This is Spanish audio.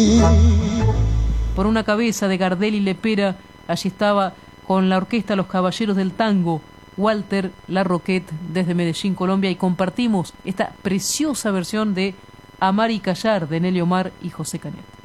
Por una cabeza de Gardel y Lepera, allí estaba con la orquesta Los Caballeros del Tango, Walter Larroquette desde Medellín, Colombia, y compartimos esta preciosa versión de Amar y Callar de Nelly Omar y José Canet.